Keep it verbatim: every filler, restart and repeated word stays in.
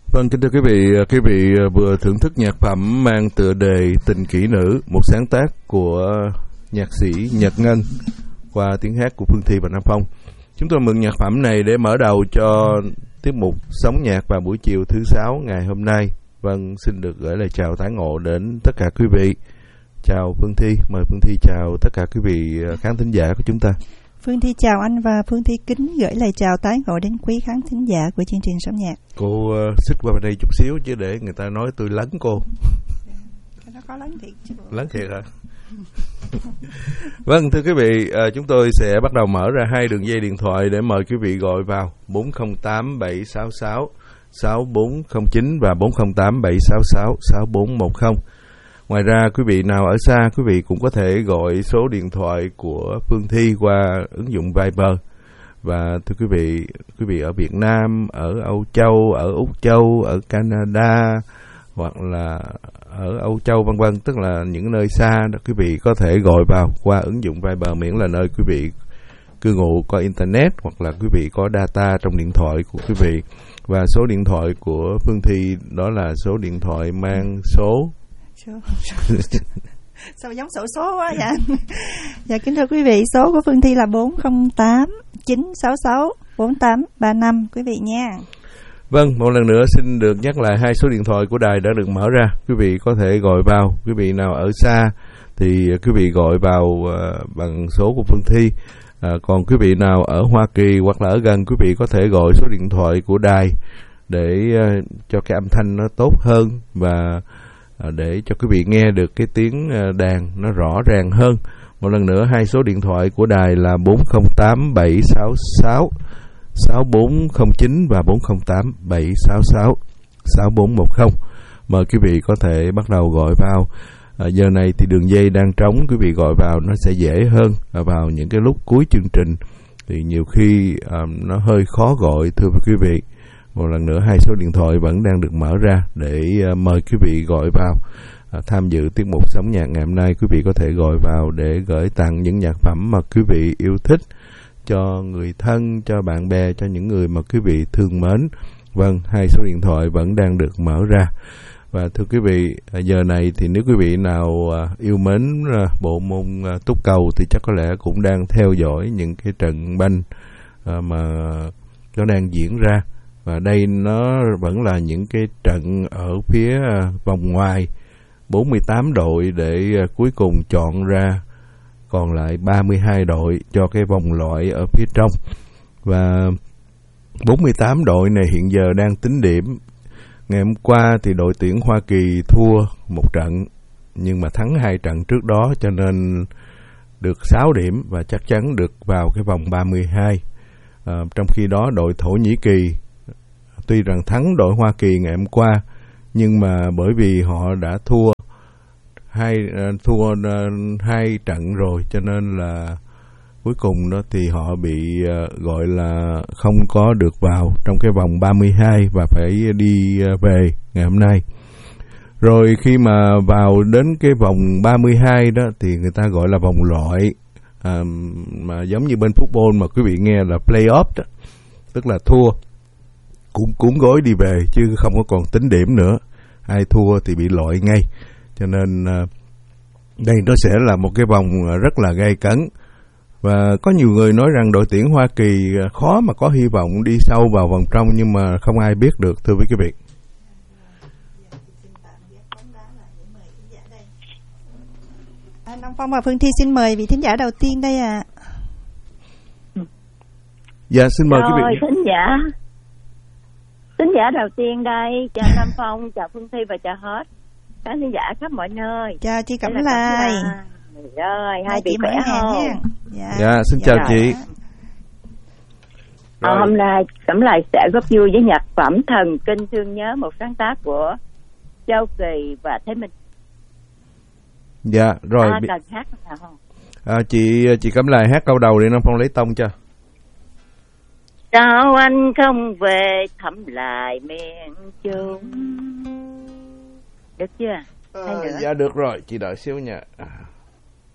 Vâng, kính thưa quý vị, quý vị vừa thưởng thức nhạc phẩm mang tựa đề Tình Kỹ Nữ, một sáng tác của nhạc sĩ Nhật Ngân qua tiếng hát của Phương Thi và Nam Phong. Chúng tôi mượn nhạc phẩm này để mở đầu cho tiết mục Sống Nhạc vào buổi chiều thứ sáu ngày hôm nay. Vâng, xin được gửi lời chào tái ngộ đến tất cả quý vị. Chào Phương Thi, mời Phương Thi chào tất cả quý vị khán thính giả của chúng ta. Phương Thi chào anh và Phương Thi kính gửi lời chào tái ngộ đến quý khán thính giả của chương trình Sống Nhạc. Cô uh, xích qua bên đây chút xíu chứ để người ta nói tôi lấn cô. Nó có lấn thiệt chứ. Lấn thiệt hả? Vâng, thưa quý vị, uh, chúng tôi sẽ bắt đầu mở ra hai đường dây điện thoại để mời quý vị gọi vào bốn không tám bảy sáu sáu sáu bốn không chín và bốn không tám bảy sáu sáu sáu bốn một không. Ngoài ra, quý vị nào ở xa, quý vị cũng có thể gọi số điện thoại của Phương Thi qua ứng dụng Viber. Và thưa quý vị, quý vị ở Việt Nam, ở Âu Châu, ở Úc Châu, ở Canada hoặc là ở Âu Châu vân vân, tức là những nơi xa đó, quý vị có thể gọi vào qua ứng dụng Viber, miễn là nơi quý vị cư ngụ có internet hoặc là quý vị có data trong điện thoại của quý vị. Và số điện thoại của Phương Thi đó là số điện thoại mang số sao giống sổ số quá vậy? Dạ kính thưa quý vị, số của Phương Thi là bốn không tám chín sáu sáu bốn tám ba năm quý vị nha. Vâng, một lần nữa xin được nhắc lại hai số điện thoại của đài đã được mở ra. Quý vị có thể gọi vào. Quý vị nào ở xa thì quý vị gọi vào uh, bằng số của Phương Thi. Uh, còn quý vị nào ở Hoa Kỳ hoặc là ở gần, quý vị có thể gọi số điện thoại của đài để uh, cho cái âm thanh nó tốt hơn và để cho quý vị nghe được cái tiếng đàn nó rõ ràng hơn. Một lần nữa, hai số điện thoại của đài là bốn không tám bảy sáu sáu sáu bốn không chín và bốn không tám bảy sáu sáu sáu bốn một không. Mời quý vị có thể bắt đầu gọi vào. À, giờ này thì đường dây đang trống, quý vị gọi vào nó sẽ dễ hơn. À, vào những cái lúc cuối chương trình thì nhiều khi à, nó hơi khó gọi, thưa quý vị. Một lần nữa, hai số điện thoại vẫn đang được mở ra để uh, mời quý vị gọi vào uh, tham dự tiết mục Sống Nhạc ngày hôm nay. Quý vị có thể gọi vào để gửi tặng những nhạc phẩm mà quý vị yêu thích cho người thân, cho bạn bè, cho những người mà quý vị thương mến. Vâng, hai số điện thoại vẫn đang được mở ra. Và thưa quý vị, uh, giờ này thì nếu quý vị nào uh, yêu mến uh, bộ môn uh, túc cầu thì chắc có lẽ cũng đang theo dõi những cái trận banh uh, mà nó đang diễn ra. Và đây nó vẫn là những cái trận ở phía vòng ngoài, bốn mươi tám đội để cuối cùng chọn ra còn lại ba mươi hai đội cho cái vòng loại ở phía trong. Và bốn mươi tám đội này hiện giờ đang tính điểm. Ngày hôm qua thì đội tuyển Hoa Kỳ thua một trận nhưng mà thắng hai trận trước đó, cho nên được sáu điểm và chắc chắn được vào cái vòng ba mươi hai. À, trong khi đó đội Thổ Nhĩ Kỳ tuy rằng thắng đội Hoa Kỳ ngày hôm qua, nhưng mà bởi vì họ đã thua hai thua hai trận rồi, cho nên là cuối cùng đó thì họ bị uh, gọi là không có được vào trong cái vòng ba mươi hai và phải đi uh, về ngày hôm nay. Rồi khi mà vào đến cái vòng ba mươi hai đó thì người ta gọi là vòng loại, uh, mà giống như bên football mà quý vị nghe là playoff đó, tức là thua cũng cuốn gối đi về chứ không có còn tính điểm nữa. Ai thua thì bị loại ngay. Cho nên uh, đây nó sẽ là một cái vòng rất là gay cấn. Và có nhiều người nói rằng đội tuyển Hoa Kỳ khó mà có hy vọng đi sâu vào vòng trong, nhưng mà không ai biết được, thưa quý vị. Nam Phong và Phương Thi xin mời vị thính giả đầu tiên đây ạ. À. Dạ, xin mời Rồi, quý vị. thính giả. Thính giả đầu tiên đây, chào Nam Phong, chào Phương Thi và chào hết khán thính giả khắp mọi nơi. Chào chị Cẩm Lai. Rồi, hai vị khỏe không? Dạ, dạ, xin chào chị. À, hôm nay Cẩm Lai sẽ góp vui với nhạc phẩm Thần Kinh Thương Nhớ, một sáng tác của Châu Kỳ và Thế Minh. Dạ, rồi. À, cần hát không? À, chị chị Cẩm Lai hát câu đầu để Nam Phong lấy tông cho. Sao anh không về thăm lại miền Trung? Được chưa? À, dạ được rồi, chị đợi xíu nha. À.